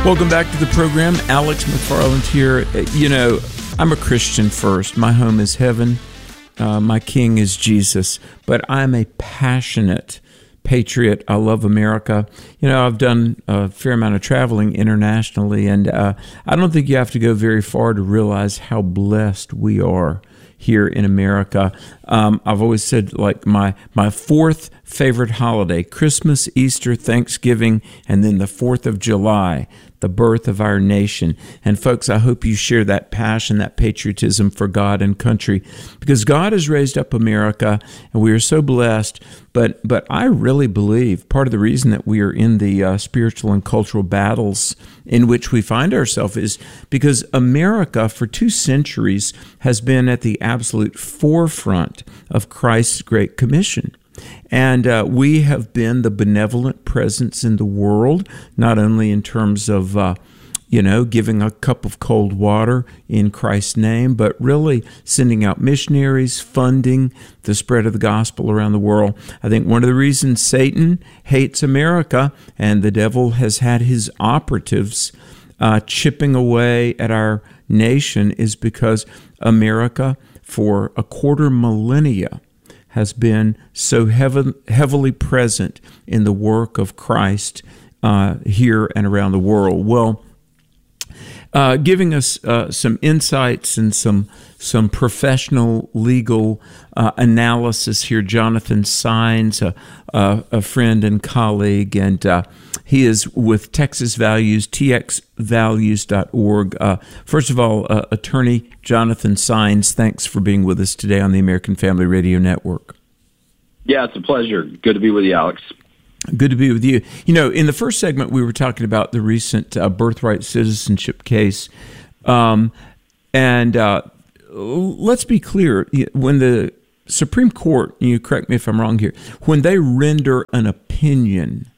Welcome back to the program. Alex McFarland here. You know, I'm a Christian first. My home is heaven. My king is Jesus. But I'm a passionate patriot. I love America. You know, I've done a fair amount of traveling internationally, and I don't think you have to go very far to realize how blessed we are here in America. I've always said, like, my fourth favorite holiday, Christmas, Easter, Thanksgiving, and then the 4th of July, the birth of our nation. And folks, I hope you share that passion, that patriotism for God and country, because God has raised up America, and we are so blessed. But I really believe part of the reason that we are in the spiritual and cultural battles in which we find ourselves is because America, for 2 centuries, has been at the absolute forefront of Christ's Great Commission. And we have been the benevolent presence in the world, not only in terms of, giving a cup of cold water in Christ's name, but really sending out missionaries, funding the spread of the gospel around the world. I think one of the reasons Satan hates America and the devil has had his operatives chipping away at our nation is because America, for a quarter millennia, has been so heavily present in the work of Christ here and around the world. Well, giving us some insights and some professional legal analysis here, Jonathan Saenz, a friend and colleague, and he is with Texas Values, txvalues.org. First of all, attorney Jonathan Saenz, thanks for being with us today on the American Family Radio Network. Yeah, it's a pleasure. Good to be with you, Alex. Good to be with you. You know, in the first segment, we were talking about the recent birthright citizenship case. Let's be clear. When the Supreme Court, you correct me if I'm wrong here, when they render an opinion,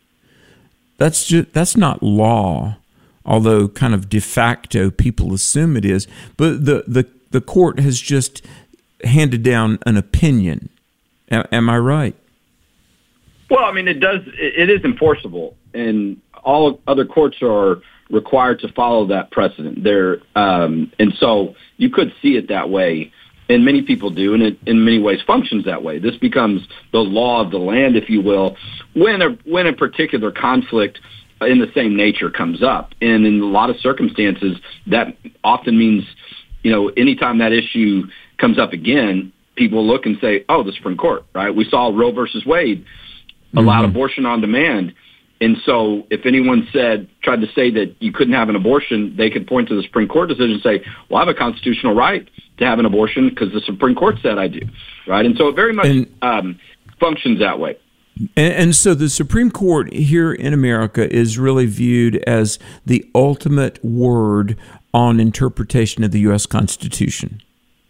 that's not law, although kind of de facto people assume it is. But the court has just handed down an opinion. Am I right? Well, I mean, it is enforceable, and all other courts are required to follow that precedent. And so you could see it that way, and many people do, and it in many ways functions that way. This becomes the law of the land, if you will, when a particular conflict in the same nature comes up. And in a lot of circumstances, that often means, anytime that issue comes up again, people look and say, oh, the Supreme Court, right? We saw Roe versus Wade allowed abortion on demand. And so if anyone tried to say that you couldn't have an abortion, they could point to the Supreme Court decision and say, well, I have a constitutional right to have an abortion because the Supreme Court said I do, right? And so it very much functions that way. And so the Supreme Court here in America is really viewed as the ultimate word on interpretation of the U.S. Constitution.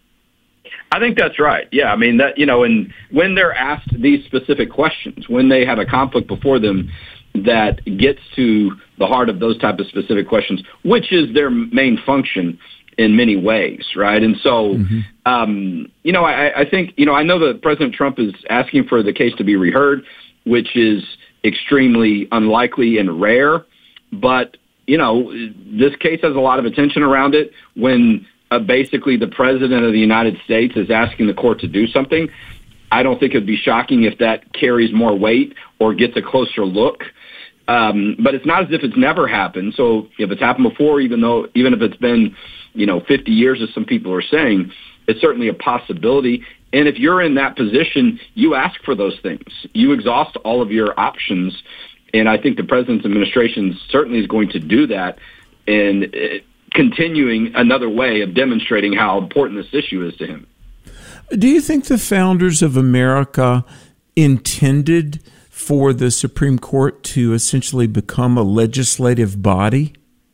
I think that's right. Yeah, I mean, that, and when they're asked these specific questions, when they have a conflict before them that gets to the heart of those type of specific questions, which is their main function in many ways, right? And so, I think, I know that President Trump is asking for the case to be reheard, which is extremely unlikely and rare, but, this case has a lot of attention around it when basically the President of the United States is asking the court to do something. I don't think it would be shocking if that carries more weight or gets a closer look. But it's not as if it's never happened. So if it's happened before, even if it's been, 50 years, as some people are saying, it's certainly a possibility. And if you're in that position, you ask for those things. You exhaust all of your options. And I think the President's administration certainly is going to do that. And continuing another way of demonstrating how important this issue is to him. Do you think the founders of America intended for the Supreme Court to essentially become a legislative body?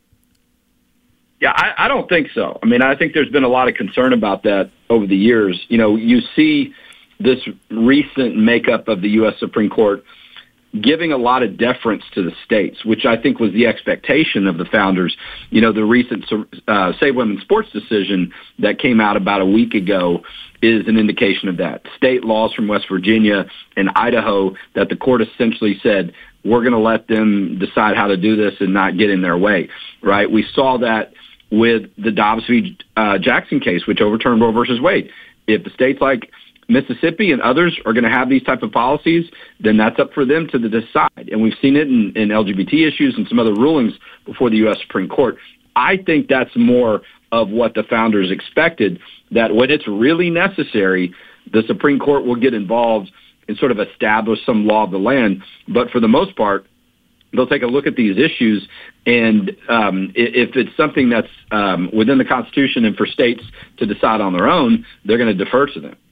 Yeah, I don't think so. I mean, I think there's been a lot of concern about that over the years. You see this recent makeup of the U.S. Supreme Court giving a lot of deference to the states, which I think was the expectation of the founders. The recent Save Women's Sports decision that came out about a week ago is an indication of that. State laws from West Virginia and Idaho that the court essentially said, we're going to let them decide how to do this and not get in their way, right? We saw that with the Dobbs v. Jackson case, which overturned Roe versus Wade. If the states like Mississippi and others are going to have these type of policies, then that's up for them to decide. And we've seen it in LGBT issues and some other rulings before the U.S. Supreme Court. I think that's more of what the founders expected, that when it's really necessary, the Supreme Court will get involved and sort of establish some law of the land. But for the most part, they'll take a look at these issues, and if it's something that's within the Constitution and for states to decide on their own, they're going to defer to them.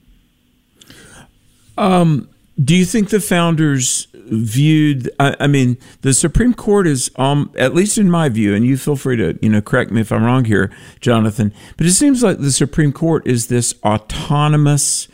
Do you think the founders viewed, I mean, the Supreme Court is, at least in my view, and you feel free to, correct me if I'm wrong here, Jonathan, but it seems like the Supreme Court is this autonomous,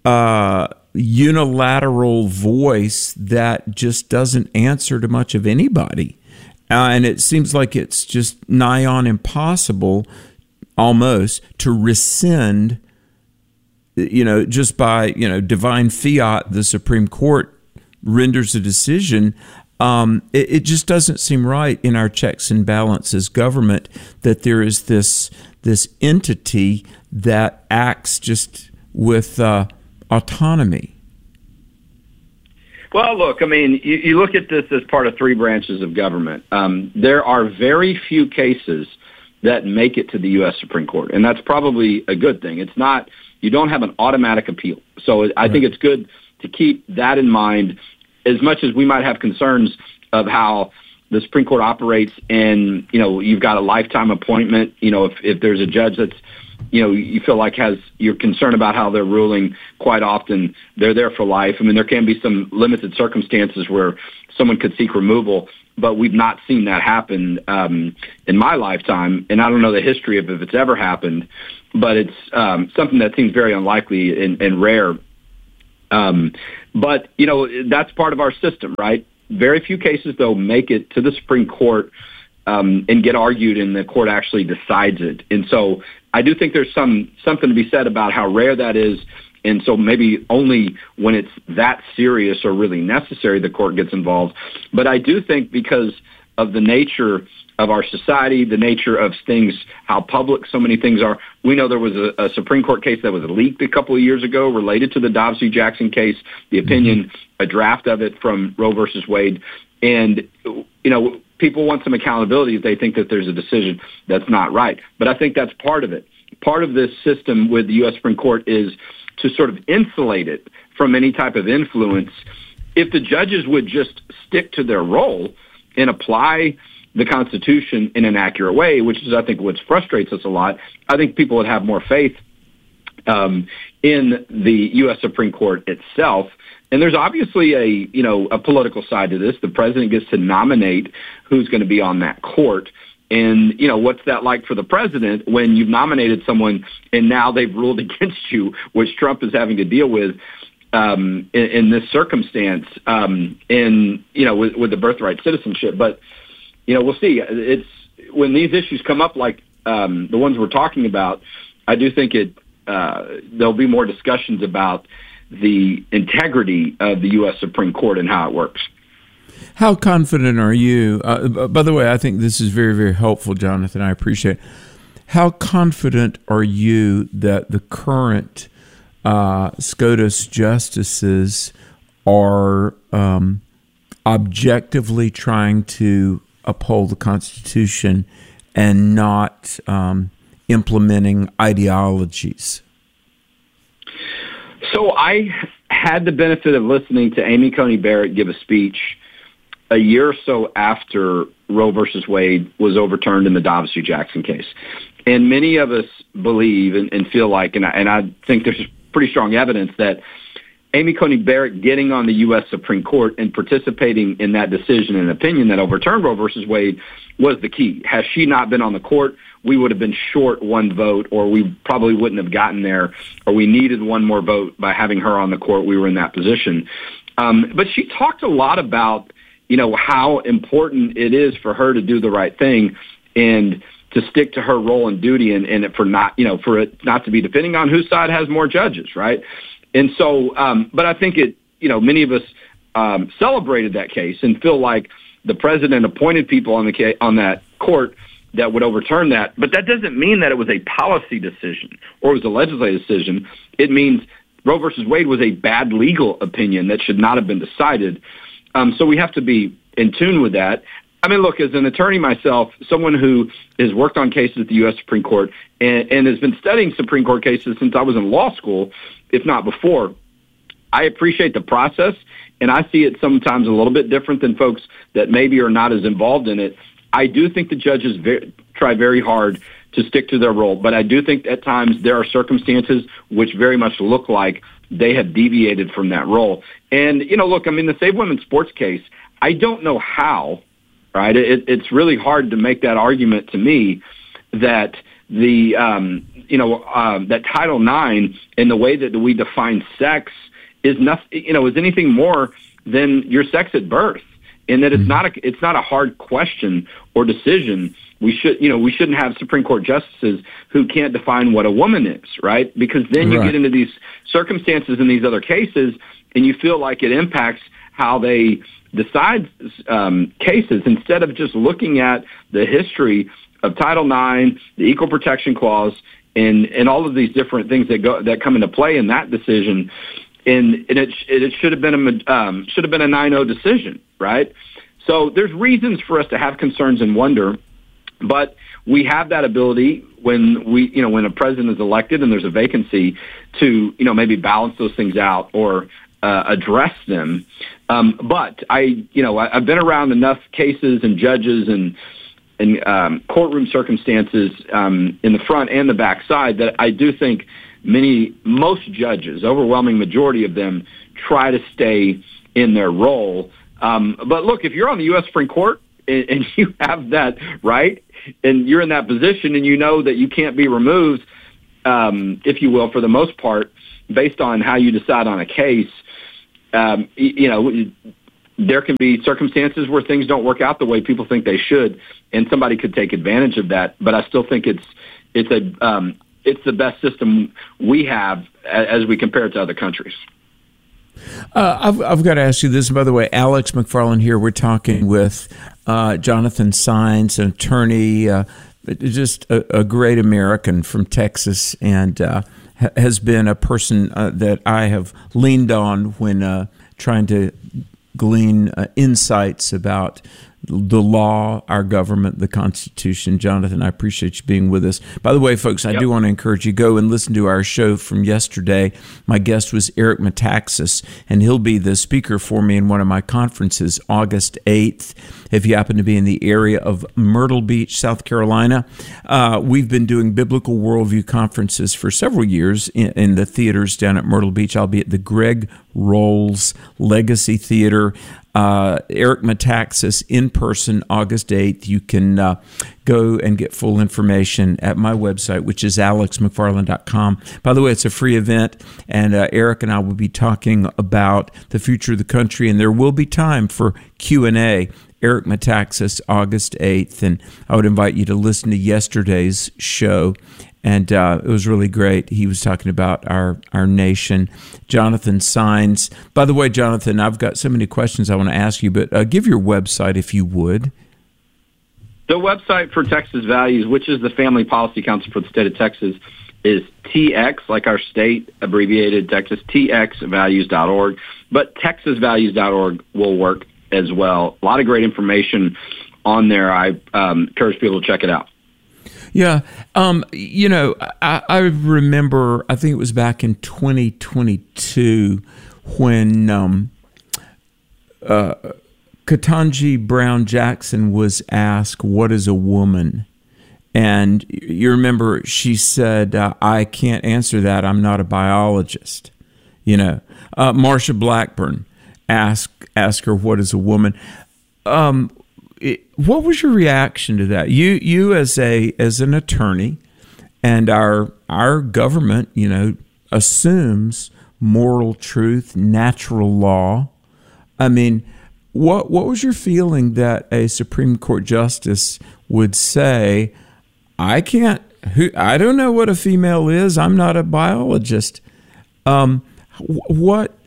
unilateral voice that just doesn't answer to much of anybody. And it seems like it's just nigh on impossible, almost, to rescind just by, divine fiat, the Supreme Court renders a decision. It just doesn't seem right in our checks and balances government that there is this entity that acts just with autonomy. Well, look, I mean, you look at this as part of three branches of government. There are very few cases that make it to the U.S. Supreme Court, and that's probably a good thing. It's not, you don't have an automatic appeal. So I think it's good to keep that in mind, as much as we might have concerns of how the Supreme Court operates, and, you've got a lifetime appointment. If there's a judge that's, you feel like you're concerned about how they're ruling, quite often they're there for life. I mean, there can be some limited circumstances where someone could seek removal, but we've not seen that happen in my lifetime. And I don't know the history of if it's ever happened, but it's something that seems very unlikely and rare. But, that's part of our system, right? Very few cases, though, make it to the Supreme Court and get argued, and the court actually decides it. And so I do think there's something to be said about how rare that is. And so maybe only when it's that serious or really necessary, the court gets involved. But I do think because of the nature of our society, the nature of things, how public so many things are. We know there was a Supreme Court case that was leaked a couple of years ago related to the Dobbs v. Jackson case, the opinion, a draft of it from Roe versus Wade. And, people want some accountability if they think that there's a decision that's not right. But I think that's part of it. Part of this system with the U.S. Supreme Court is to sort of insulate it from any type of influence. If the judges would just stick to their role and apply the Constitution in an accurate way, which is, I think, what frustrates us a lot, I think people would have more faith in the U.S. Supreme Court itself. And there's obviously a political side to this. The president gets to nominate who's going to be on that court. And, what's that like for the president when you've nominated someone and now they've ruled against you, which Trump is having to deal with in this circumstance, with the birthright citizenship. But, we'll see. It's when these issues come up like the ones we're talking about, I do think there'll be more discussions about the integrity of the U.S. Supreme Court and how it works. How confident are you? By the way, I think this is very, very helpful, Jonathan. I appreciate it. How confident are you that the current SCOTUS justices are objectively trying to uphold the Constitution and not implementing ideologies? So I had the benefit of listening to Amy Coney Barrett give a speech a year or so after Roe versus Wade was overturned in the Dobbs v. Jackson case. And many of us believe and feel like, and I think there's pretty strong evidence that Amy Coney Barrett getting on the U.S. Supreme Court and participating in that decision and opinion that overturned Roe versus Wade was the key. Had she not been on the court, we would have been short one vote, or we probably wouldn't have gotten there, or we needed one more vote by having her on the court. We were in that position. But she talked a lot about, how important it is for her to do the right thing and to stick to her role and duty, and for for it not to be depending on whose side has more judges, right? And so, but I think many of us celebrated that case and feel like the president appointed people on that court that would overturn that. But that doesn't mean that it was a policy decision or it was a legislative decision. It means Roe versus Wade was a bad legal opinion that should not have been decided. So we have to be in tune with that. I mean, look, as an attorney myself, someone who has worked on cases at the U.S. Supreme Court and has been studying Supreme Court cases since I was in law school, if not before, I appreciate the process, and I see it sometimes a little bit different than folks that maybe are not as involved in it. I do think the judges try very hard to stick to their role, but I do think at times there are circumstances which very much look like they have deviated from that role. And, look, I mean, the Save Women's Sports case, I don't know how, right? It's really hard to make that argument to me that that Title IX and the way that we define sex is nothing, is anything more than your sex at birth, and that it's not a hard question or decision. We shouldn't have Supreme Court justices who can't define what a woman is, right? Because then you get into these circumstances in these other cases, and you feel like it impacts how they decide cases instead of just looking at the history of Title IX, the Equal Protection Clause, and all of these different things that come into play in that decision. And it should have been a 9-0 decision, right? So there's reasons for us to have concerns and wonder, but we have that ability when a president is elected and there's a vacancy to maybe balance those things out or address them. But I've been around enough cases and judges and courtroom circumstances in the front and the back side that I do think most judges, overwhelming majority of them, try to stay in their role. But look, if you're on the U.S. Supreme Court and you have that right, and you're in that position, and you know that you can't be removed, if you will, for the most part, based on how you decide on a case, there can be circumstances where things don't work out the way people think they should, and somebody could take advantage of that. But I still think it's the best system we have as we compare it to other countries. I've got to ask you this. By the way, Alex McFarland here. We're talking with Jonathan Saenz, an attorney, just a great American from Texas, and has been a person that I have leaned on when trying to glean insights about the law, our government, the Constitution. Jonathan, I appreciate you being with us. By the way, folks, I do want to encourage you, go and listen to our show from yesterday. My guest was Eric Metaxas, and he'll be the speaker for me in one of my conferences, August 8th. If you happen to be in the area of Myrtle Beach, South Carolina, we've been doing Biblical Worldview conferences for several years in the theaters down at Myrtle Beach. I'll be at the Greg Rolls Legacy Theater. Eric Metaxas in person, August 8th. You can go and get full information at my website, which is alexmcfarland.com. By the way, it's a free event, and Eric and I will be talking about the future of the country, and there will be time for Q&A. Eric Metaxas, August 8th, and I would invite you to listen to yesterday's show. And it was really great. He was talking about our nation. Jonathan Saenz. By the way, Jonathan, I've got so many questions I want to ask you, but give your website if you would. The website for Texas Values, which is the Family Policy Council for the state of Texas, is TX, like our state, abbreviated Texas, txvalues.org. But texasvalues.org will work as well. A lot of great information on there. I encourage people to check it out. Yeah. I remember, I think it was back in 2022 when Ketanji Brown Jackson was asked, "What is a woman?" And you remember she said, "I can't answer that. I'm not a biologist." Marsha Blackburn asked her, "What is a woman?" What was your reaction to that? You as an attorney, and our government, assumes moral truth, natural law. I mean, what was your feeling that a Supreme Court justice would say, I don't know what a female is. I'm not a biologist. What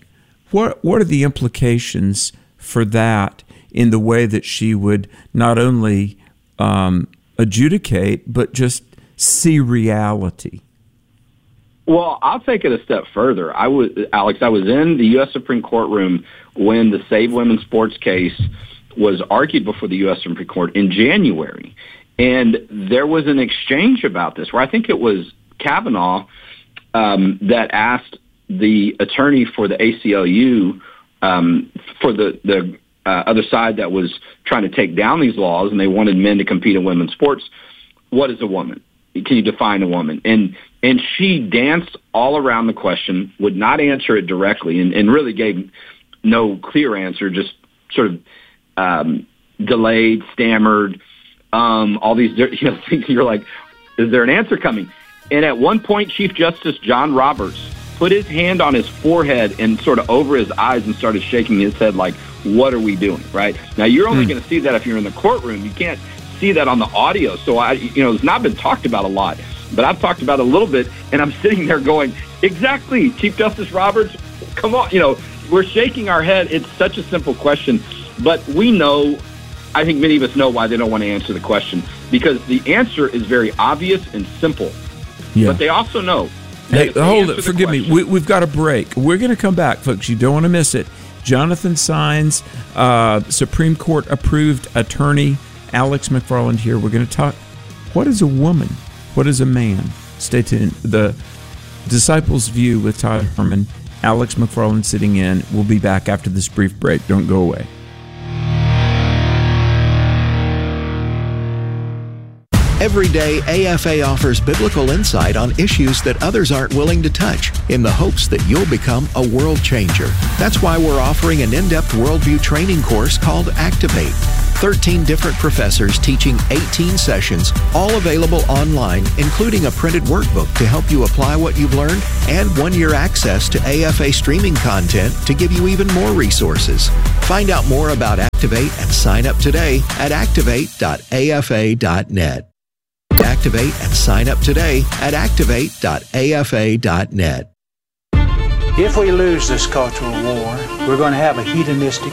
what are the implications for that in the way that she would not only adjudicate, but just see reality? Well, I'll take it a step further. Alex, I was in the U.S. Supreme Court room when the Save Women's Sports case was argued before the U.S. Supreme Court in January. And there was an exchange about this where I think it was Kavanaugh that asked the attorney for the ACLU, for the other side that was trying to take down these laws, and they wanted men to compete in women's sports, what is a woman? Can you define a woman? And she danced all around the question, would not answer it directly, and really gave no clear answer, just sort of delayed, stammered, all these things. You're like, is there an answer coming? And at one point, Chief Justice John Roberts put his hand on his forehead and sort of over his eyes and started shaking his head like, what are we doing, right? Now, you're only going to see that if you're in the courtroom. You can't see that on the audio. So, it's not been talked about a lot, but I've talked about it a little bit, and I'm sitting there going, exactly, Chief Justice Roberts, come on. We're shaking our head. It's such a simple question, but we know, I think many of us know why they don't want to answer the question, because the answer is very obvious and simple. Yeah. But they also know. Hey, hold it. Forgive me. We've got a break. We're going to come back, folks. You don't want to miss it. Jonathan Saenz, Supreme Court approved attorney, Alex McFarland here. We're going to talk, what is a woman? What is a man? Stay tuned. The Disciples' View with Todd Herman, Alex McFarland sitting in. We'll be back after this brief break. Don't go away. Every day, AFA offers biblical insight on issues that others aren't willing to touch in the hopes that you'll become a world changer. That's why we're offering an in-depth worldview training course called Activate. 13 different professors teaching 18 sessions, all available online, including a printed workbook to help you apply what you've learned and 1-year access to AFA streaming content to give you even more resources. Find out more about Activate and sign up today at activate.afa.net. Activate and sign up today at activate.afa.net. If we lose this cultural war, we're going to have a hedonistic